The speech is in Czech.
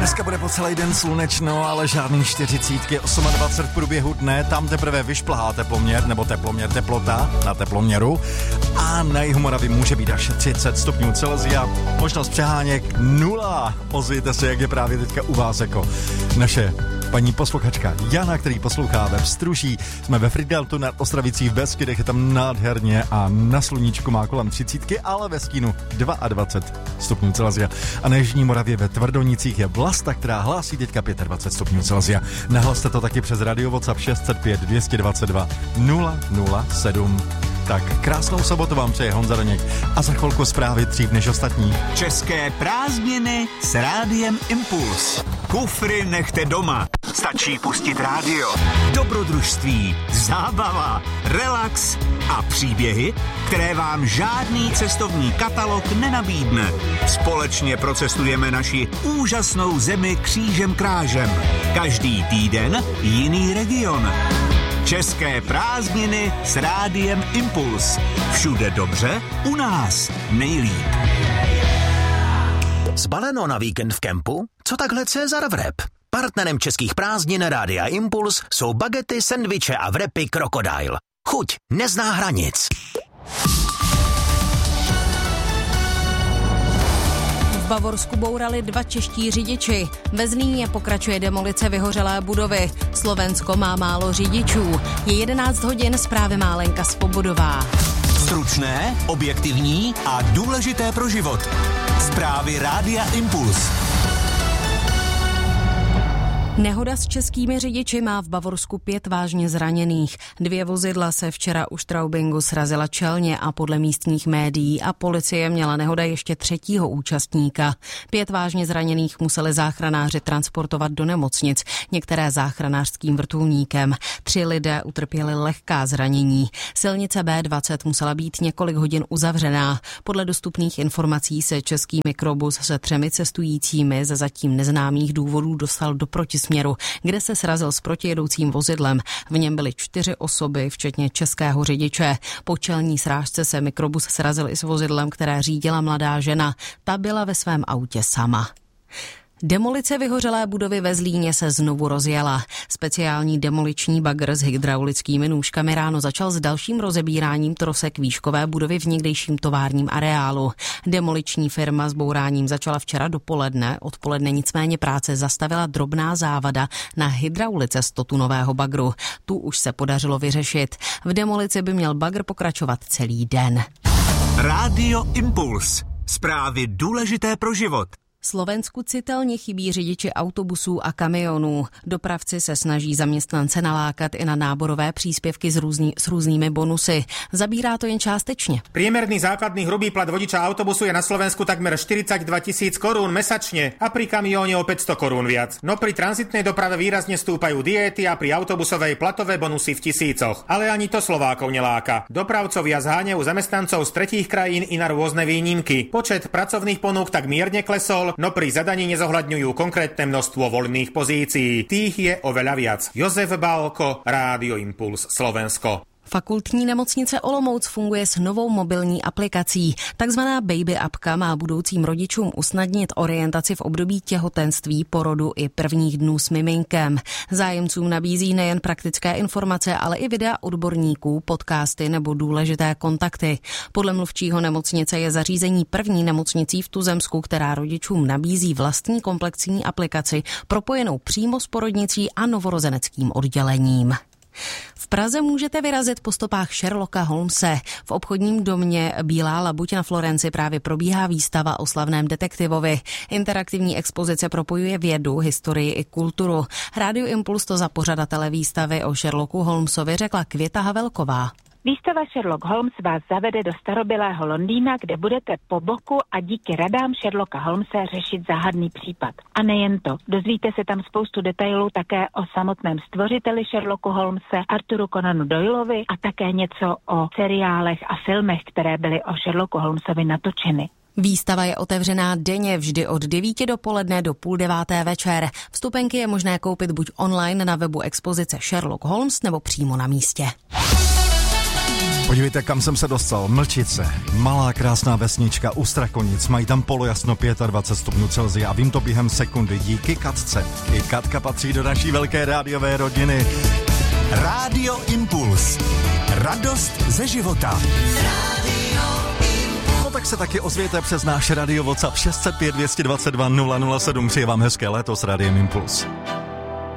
Dneska bude po celý den slunečno, ale žádný 40, 28 v průběhu dne, tam teprve vyšplhá teploměr, nebo teploměr, teplota na teploměru a na Jihomoravě může být až 30 stupňů Celsia, možnost přeháněk 0. Ozvěte se, jak je právě teďka u vás jako naše paní posluchačka Jana, který poslouchá ve Struží. Jsme ve Frideltu nad Ostravicí v Beskydech, je tam nádherně a na sluníčku má kolem 30, ale ve stínu 22 stupňů Celsia. A na Jižní Moravě ve Tvrdonicích je Vlasta, která hlásí teďka 25 stupňů Celsia. Nahlaste to taky přes radio WhatsApp 605 222 007. Tak krásnou sobotu vám přeje Honza Daněk a za chvilku zprávy dřív než ostatní. České prázdniny s Rádiem Impuls. Kufry nechte doma. Stačí pustit rádio. Dobrodružství, zábava, relax a příběhy, které vám žádný cestovní katalog nenabídne. Společně procestujeme naši úžasnou zemi křížem krážem. Každý týden jiný region. České prázdniny s Rádiem Impuls. Všude dobře, u nás nejlíp. Zbaleno na víkend v kempu? Co takhle Cezar Wrap? Partnerem českých prázdnin Rádia Impuls jsou bagety, sendviče a wrapy Crocodile. Chuť nezná hranic. V Bavorsku bourali 2 čeští řidiči. Ve Zlíně pokračuje demolice vyhořelé budovy. Slovensko má málo řidičů. Je 11 hodin, zprávy má Lenka Svobodová. Stručné, objektivní a důležité pro život. Zprávy Rádia Impuls. Nehoda s českými řidiči má v Bavorsku 5 vážně zraněných. 2 vozidla se včera u Straubingu srazila čelně a podle místních médií a policie měla nehoda ještě 3. účastníka. 5 vážně zraněných museli záchranáři transportovat do nemocnic, některé záchranářským vrtulníkem. 3 lidé utrpěli lehká zranění. Silnice B20 musela být několik hodin uzavřená. Podle dostupných informací se český mikrobus se 3 cestujícími ze zatím neznámých důvodů dostal do protisměru, kde se srazil s protijedoucím vozidlem. V něm byly 4 osoby, včetně českého řidiče. Po čelní srážce se mikrobus srazil i s vozidlem, které řídila mladá žena. Ta byla ve svém autě sama. Demolice vyhořelé budovy ve Zlíně se znovu rozjela. Speciální demoliční bagr s hydraulickými nůžkami ráno začal s dalším rozebíráním trosek výškové budovy v někdejším továrním areálu. Demoliční firma s bouráním začala včera dopoledne. Odpoledne nicméně práce zastavila drobná závada na hydraulice stotunového bagru. Tu už se podařilo vyřešit. V demolici by měl bagr pokračovat celý den. Rádio Impuls. Zprávy důležité pro život. Slovensku citelně chybí řidiči autobusů a kamionů. Dopravci se snaží zaměstnance nalákat i na náborové příspěvky s různými bonusy. Zabírá to jen částečně. Priemerný základný hrubý plat vodiča autobusu je na Slovensku takmer 42 000 korún mesačne a pri kamióne o 500 korún viac. No pri tranzitnej doprave výrazne stúpajú diéty a pri autobusovej platové bonusy v tisícoch. Ale ani to Slovákov neláka. Dopravcovia zháňajú zamestnancov z tretích krajín i na rôzne výnimky. Počet pracovných ponúk tak mierne klesol, no pri zadaní nezohľadňujú konkrétne množstvo voľných pozícií. Tých je oveľa viac. Jozef Bálko, Rádio Impuls, Slovensko. Fakultní nemocnice Olomouc funguje s novou mobilní aplikací. Takzvaná Baby Appka má budoucím rodičům usnadnit orientaci v období těhotenství, porodu i prvních dnů s miminkem. Zájemcům nabízí nejen praktické informace, ale i videa odborníků, podcasty nebo důležité kontakty. Podle mluvčího nemocnice je zařízení první nemocnicí v tuzemsku, která rodičům nabízí vlastní komplexní aplikaci propojenou přímo s porodnicí a novorozeneckým oddělením. V Praze můžete vyrazit po stopách Sherlocka Holmese. V obchodním domě Bílá labuť na Florenci právě probíhá výstava o slavném detektivovi. Interaktivní expozice propojuje vědu, historii i kulturu. Rádio Impuls to za pořadatele výstavy o Sherlocku Holmesovi řekla Květa Havelková. Výstava Sherlock Holmes vás zavede do starobylého Londýna, kde budete po boku a díky radám Sherlocka Holmese řešit záhadný případ. A nejen to, dozvíte se tam spoustu detailů také o samotném stvořiteli Sherlocku Holmese, Arthuru Conanu Doyleovi a také něco o seriálech a filmech, které byly o Sherlocku Holmesovi natočeny. Výstava je otevřená denně vždy od 9 dopoledne do 8:30 večer. Vstupenky je možné koupit buď online na webu expozice Sherlock Holmes nebo přímo na místě. Podívejte, kam jsem se dostal. Mlčice, malá krásná vesnička u Strakonic, mají tam polojasno 25 stupňů Celsia a vím to během sekundy díky Katce. I Katka patří do naší velké rádiové rodiny. Rádio Impuls. Radost ze života. No tak se taky ozvěte přes náš radio WhatsApp 605 222 007. Přeji vám hezké léto s Rádiem Impuls.